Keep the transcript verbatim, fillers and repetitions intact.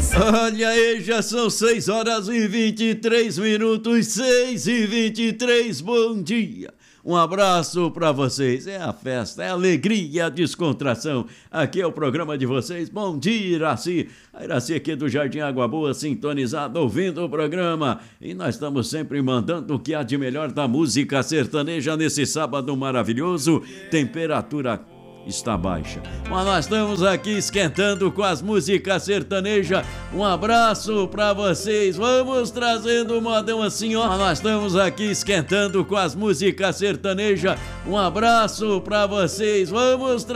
Olha aí, já são seis horas e vinte e três minutos, seis e vinte e três, bom dia. Um abraço para vocês, é a festa, é a alegria, a descontração. Aqui é o programa de vocês. Bom dia, Iraci. A Iraci aqui do Jardim Água Boa, sintonizado, ouvindo o programa. E nós estamos sempre mandando o que há de melhor da música sertaneja nesse sábado maravilhoso. Temperatura está baixa, mas nós estamos aqui esquentando com as músicas sertanejas. Um abraço pra vocês, vamos trazendo o modão assim, ó. Nós estamos aqui esquentando com as músicas sertanejas. Um abraço pra vocês, vamos tra-